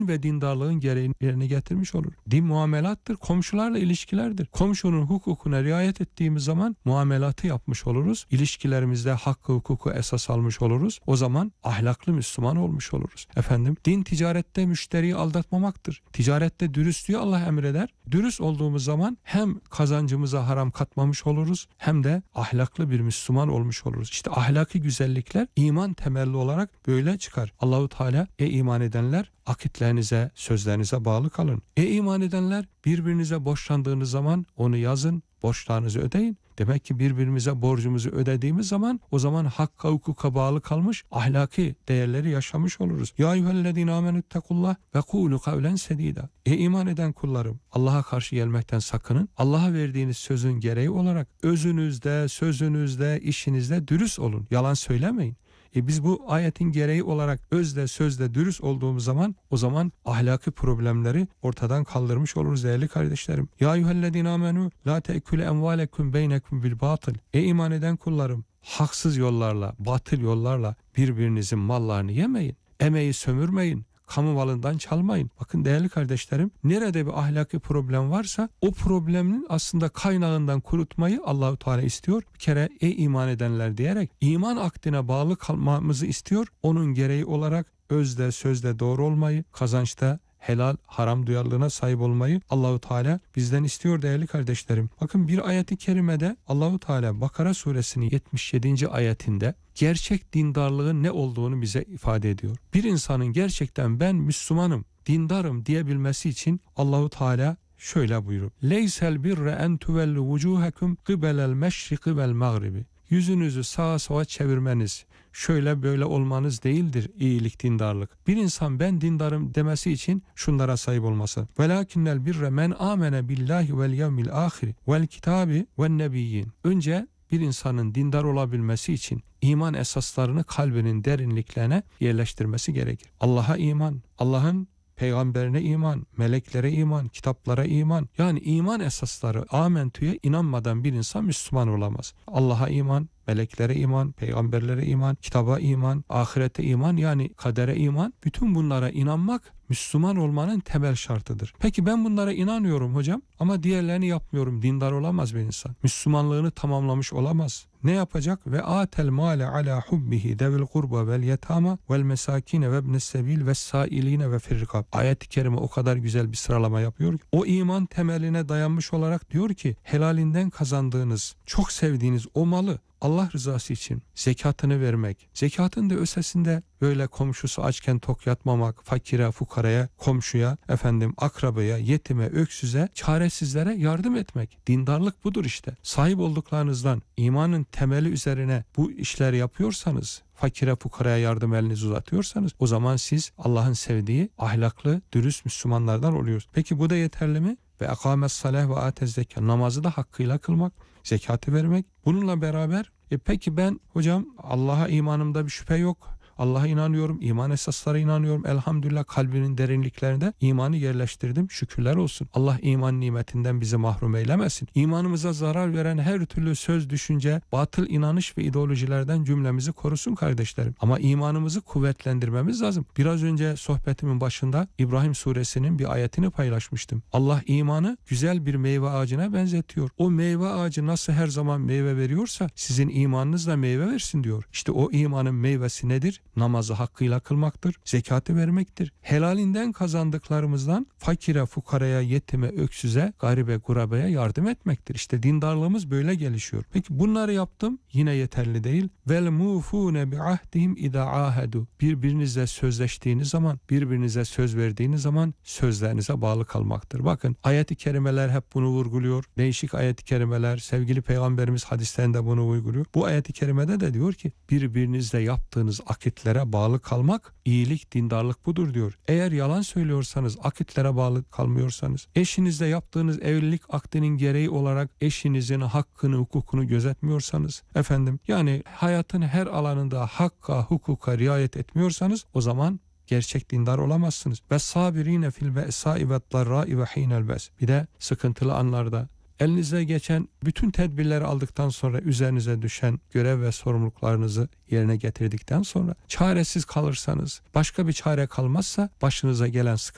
ve dindarlığın gereğini yerine getirmiş olur. Din muamelattır, komşularla ilişkilerdir. Komşunun hukukuna riayet ettiğimiz zaman muamelatı yapmış oluruz. İlişkilerimizde hakkı hukuku esas almış oluruz. O zaman ahlaklı Müslüman olmuş oluruz. Din ticarette müşteriyi aldatmamaktır. Ticarette dürüstlüğü Allah emreder. Dürüst olduğumuz zaman hem kazancımıza haram katmamış oluruz hem de ahlaklı bir Müslüman olmuş oluruz. İşte ahlaki güzellikler iman temelli olarak böyle çıkar. Allahu Teala iman edenler akitlerinize, sözlerinize bağlı kalın. İman edenler birbirinize borçlandığınız zaman onu yazın, borçlarınızı ödeyin. Demek ki birbirimize borcumuzu ödediğimiz zaman o zaman hakka hukuka bağlı kalmış ahlaki değerleri yaşamış oluruz. Ya eyyühellezine amenüttekullah ve kulu kavlen sedida. İman eden kullarım, Allah'a karşı gelmekten sakının. Allah'a verdiğiniz sözün gereği olarak özünüzde, sözünüzde, işinizde dürüst olun. Yalan söylemeyin. Biz bu ayetin gereği olarak özde sözde dürüst olduğumuz zaman o zaman ahlaki problemleri ortadan kaldırmış oluruz değerli kardeşlerim. Ya eyyühellezine amenu la te'külü emvalekum beynekum bil batıl. İman eden kullarım, haksız yollarla, batıl yollarla birbirinizin mallarını yemeyin. Emeği sömürmeyin. Kamu malından çalmayın. Bakın değerli kardeşlerim, nerede bir ahlaki problem varsa o problemin aslında kaynağından kurutmayı Allahu Teala istiyor. Bir kere iman edenler diyerek iman akdine bağlı kalmamızı istiyor. Onun gereği olarak özde sözde doğru olmayı, kazançta helal haram duyarlılığına sahip olmayı Allahu Teala bizden istiyor değerli kardeşlerim. Bakın bir ayeti kerimede Allahu Teala Bakara suresinin 77. ayetinde gerçek dindarlığın ne olduğunu bize ifade ediyor. Bir insanın gerçekten ben Müslümanım, dindarım diyebilmesi için Allahu Teala şöyle buyuruyor. Leysel birre en tuvellu vucuhakum qibelel meşriki vel mağribi. Yüzünüzü sağa sola çevirmeniz, şöyle böyle olmanız değildir iyilik, dindarlık. Bir insan ben dindarım demesi için şunlara sahip olması. Velakinnel birre men amene billahi vel yevmil ahiri vel kitabi vel nebiyyin. Önce bir insanın dindar olabilmesi için iman esaslarını kalbinin derinliklerine yerleştirmesi gerekir. Allah'a iman, Allah'ın peygamberine iman, meleklere iman, kitaplara iman. Yani iman esasları amentüye inanmadan bir insan Müslüman olamaz. Allah'a iman, meleklere iman, peygamberlere iman, kitaba iman, ahirete iman yani kadere iman. Bütün bunlara inanmak Müslüman olmanın temel şartıdır. Peki ben bunlara inanıyorum hocam ama diğerlerini yapmıyorum. Dindar olamaz bir insan. Müslümanlığını tamamlamış olamaz. Ne yapacak? Ve atel male ala hubbihi devil kurba vel yetama vel mesakine ve ibnes sebil ve sailine ve firrikab. Ayet-i kerime o kadar güzel bir sıralama yapıyor ki o iman temeline dayanmış olarak diyor ki helalinden kazandığınız, çok sevdiğiniz o malı Allah rızası için zekatını vermek. Zekatın da ötesinde böyle komşusu açken tok yatmamak, fakire, fukaraya, komşuya, akrabaya, yetime, öksüze, çaresizlere yardım etmek. Dindarlık budur işte. Sahip olduklarınızdan imanın temeli üzerine bu işleri yapıyorsanız, fakire fukaraya yardım elinizi uzatıyorsanız o zaman siz Allah'ın sevdiği ahlaklı, dürüst Müslümanlardan oluyorsunuz. Peki bu da yeterli mi? Ve akames salah ve atez zekat. Namazı da hakkıyla kılmak, zekatı vermek. Bununla beraber peki ben hocam Allah'a imanımda bir şüphe yok. Allah'a inanıyorum, iman esaslara inanıyorum. Elhamdülillah kalbinin derinliklerinde imanı yerleştirdim. Şükürler olsun. Allah iman nimetinden bizi mahrum eylemesin. İmanımıza zarar veren her türlü söz, düşünce, batıl inanış ve ideolojilerden cümlemizi korusun kardeşlerim. Ama imanımızı kuvvetlendirmemiz lazım. Biraz önce sohbetimin başında İbrahim suresinin bir ayetini paylaşmıştım. Allah imanı güzel bir meyve ağacına benzetiyor. O meyve ağacı nasıl her zaman meyve veriyorsa sizin imanınız da meyve versin diyor. İşte o imanın meyvesi nedir? Namazı hakkıyla kılmaktır, zekatı vermektir. Helalinden kazandıklarımızdan fakire, fukaraya, yetime, öksüze, garibe, kurabaya yardım etmektir. İşte dindarlığımız böyle gelişiyor. Peki bunları yaptım yine yeterli değil. Vel mufune bi ahdihim iza ahedu. Birbirinizle sözleştiğiniz zaman, birbirinize söz verdiğiniz zaman sözlerinize bağlı kalmaktır. Bakın ayet-i kerimeler hep bunu vurguluyor. Değişik ayet-i kerimeler, sevgili peygamberimiz hadislerinde bunu uyguluyor. Bu ayet-i kerimede de diyor ki birbirinizle yaptığınız akitlere bağlı kalmak iyilik, dindarlık budur diyor. Eğer yalan söylüyorsanız, akitlere bağlı kalmıyorsanız, eşinizle yaptığınız evlilik akdinin gereği olarak eşinizin hakkını, hukukunu gözetmiyorsanız, yani hayatın her alanında hakka, hukuka riayet etmiyorsanız o zaman gerçek dindar olamazsınız. Ve sabirine fil be'sai ve darrai ve hinel bes. Bir de sıkıntılı anlarda elinize geçen bütün tedbirleri aldıktan sonra üzerinize düşen görev ve sorumluluklarınızı yerine getirdikten sonra çaresiz kalırsanız, başka bir çare kalmazsa başınıza gelen sıkıntı